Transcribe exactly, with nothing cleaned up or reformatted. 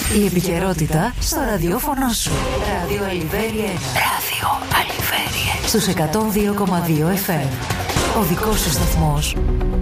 Η επικαιρότητα στο ραδιόφωνο σου. Ράδιο Αλιβέρι ένα. Ράδιο Αλιβέρι ένα. Στους εκατόν δύο κόμμα δύο εφ εμ. Ο δικός σου σταθμός.